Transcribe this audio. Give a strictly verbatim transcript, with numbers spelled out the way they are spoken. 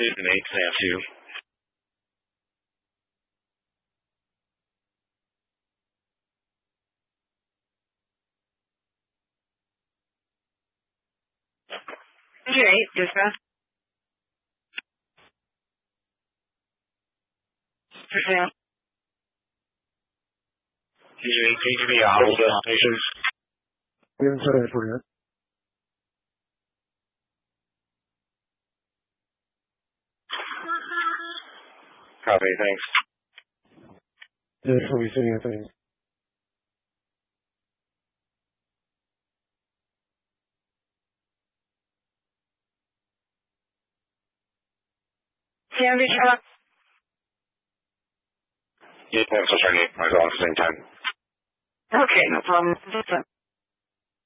It's an eight staff too. Engine eight, dispatch. Percent. Engine eight, take me out of the stations. We haven't said anything yet. Copy, thanks. Yeah, so we said anything. Sandy truck. Yeah, thanks for trying to get my call at the same time. Okay, no problem.